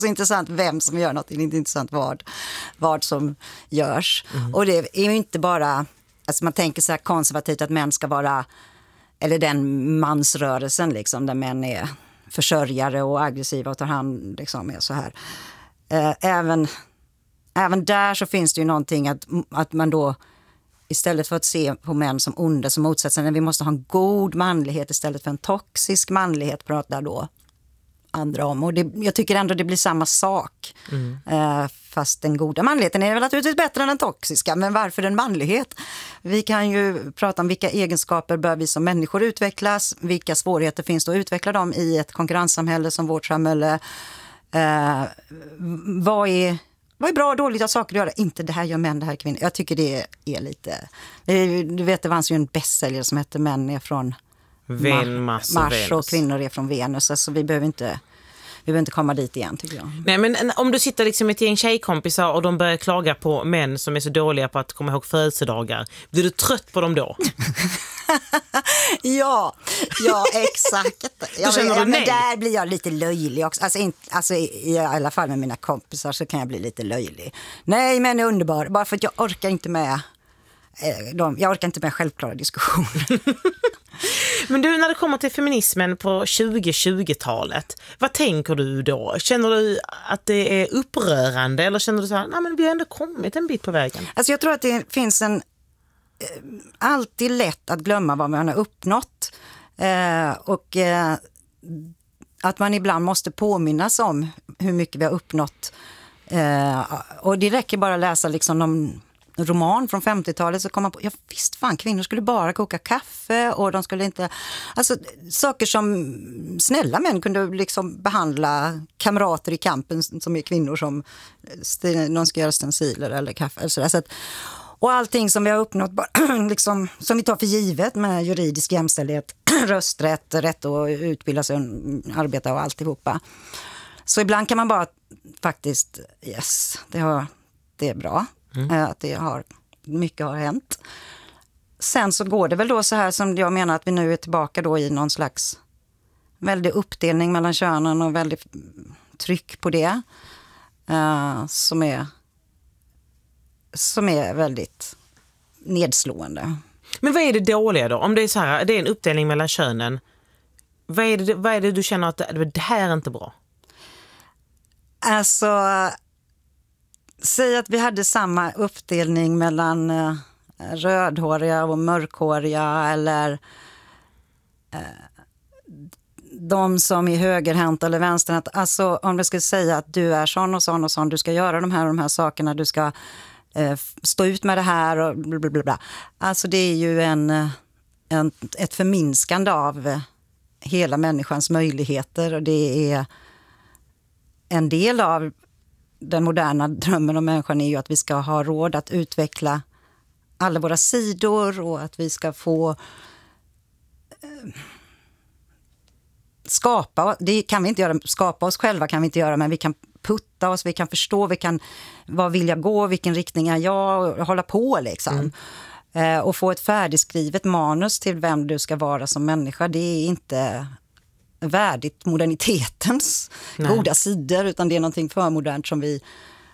så intressant vem som gör något, det är inte intressant vad som görs. Och det är ju inte bara, alltså man tänker så här konservativt att män ska vara, eller den mansrörelsen liksom, där män är försörjare och aggressiva och tar hand liksom, är så här. Även där så finns det ju någonting att man då istället för att se på män som onda som motsatsen, vi måste ha en god manlighet istället för en toxisk manlighet, pratar då andra om. Och jag tycker ändå det blir samma sak. Fast den goda manligheten är väl naturligtvis bättre än den toxiska. Men varför en manlighet? Vi kan ju prata om vilka egenskaper bör vi som människor utvecklas. Vilka svårigheter finns det att utveckla dem i ett konkurrenssamhälle som vårt samhälle? Vad är bra och dåligt av saker att göra? Inte det här gör män, det här kvinnor. Jag tycker det är lite... Du vet, det fanns ju en bästsäljare som hette Män är från Mars och kvinnor är från Venus. Alltså vi behöver inte komma dit igen, tycker jag. Nej, men om du sitter liksom ett gäng tjejkompisar och de börjar klaga på män som är så dåliga på att komma ihåg födelsedagar, blir du trött på dem då? Ja, exakt. Men där blir jag lite löjlig också. Alltså i alla fall med mina kompisar så kan jag bli lite löjlig. Nej, men är underbar. Bara för att jag orkar inte med självklara diskussioner. Men du, när det kommer till feminismen på 2020-talet, vad tänker du då? Känner du att det är upprörande eller känner du så här, nej men vi har ändå kommit en bit på vägen? Alltså jag tror att det finns alltid lätt att glömma vad man har uppnått och att man ibland måste påminnas om hur mycket vi har uppnått. Och det räcker bara att läsa liksom någon roman från 50-talet så kommer man på, ja visst fan, kvinnor skulle bara koka kaffe och de skulle inte, alltså saker som snälla män kunde liksom behandla kamrater i kampen som är kvinnor som någon ska göra stenciler eller kaffe eller sådär. Så att, och allting som vi har uppnått liksom, som vi tar för givet med juridisk jämställdhet, rösträtt, rätt att utbilda sig och arbeta och alltihopa. Så ibland kan man bara faktiskt, yes, det är bra. Att mycket har hänt. Sen så går det väl då så här som jag menar att vi nu är tillbaka då i någon slags väldig uppdelning mellan könen och väldigt tryck på det som är väldigt nedslående. Men vad är det dåliga då? Om det är så här, det är en uppdelning mellan könen, vad är det du känner att det här är inte bra? Alltså, säg att vi hade samma uppdelning mellan rödhåriga och mörkhåriga eller de som är högerhänta eller vänsterhänta. Alltså om vi ska säga att du är sån och sån och sån, du ska göra de här sakerna, du ska stå ut med det här och blablabla. Alltså det är ju ett förminskande av hela människans möjligheter och det är en del av den moderna drömmen om människan är ju att vi ska ha råd att utveckla alla våra sidor och att vi ska få skapa, det kan vi inte göra, skapa oss själva kan vi inte göra, men vi kan putta oss, vi kan förstå, vad vill jag gå, vilken riktning är jag och hålla på liksom. Och få ett färdigskrivet manus till vem du ska vara som människa, det är inte värdigt modernitetens goda sidor, utan det är någonting för modernt som vi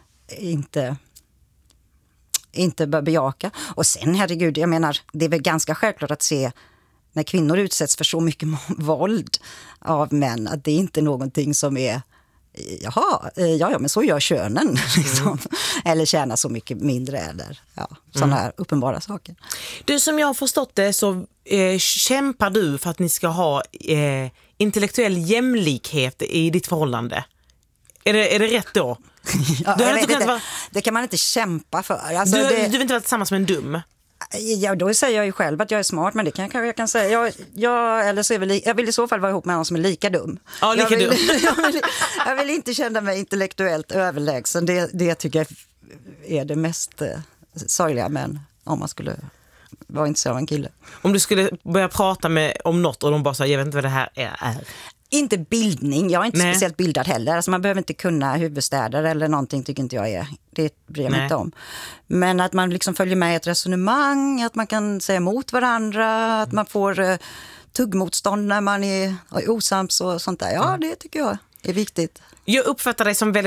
inte bör bejaka. Och sen, herregud, jag menar, det är väl ganska självklart att se när kvinnor utsätts för så mycket våld av män, att det är inte någonting som är ja, men så gör könen liksom. Eller tjänar så mycket mindre eller sådana här uppenbara saker. Du, som jag har förstått det så kämpar du för att ni ska ha intellektuell jämlikhet i ditt förhållande. Är det rätt då? Det kan man inte kämpa för. Alltså, du vill inte vara tillsammans med en dum? Ja, då säger jag ju själv att jag är smart, men det jag kan säga. Eller så jag vill i så fall vara ihop med någon som är lika dum. Ja, jag vill inte känna mig intellektuellt överlägsen. Det tycker jag är det mest sorgliga, men om man skulle vara intresserad av en kille. Om du skulle börja prata om något och de bara säger, jag vet inte vad det här är. Inte bildning, jag är inte speciellt bildad heller. Alltså man behöver inte kunna huvudstäder eller någonting, tycker inte jag är. Det bryr jag mig inte om. Men att man liksom följer med ett resonemang, att man kan säga emot varandra, att man får tuggmotstånd när man är osams och sånt där. Ja, det tycker jag. är viktigt. Jag uppfattar dig som väldigt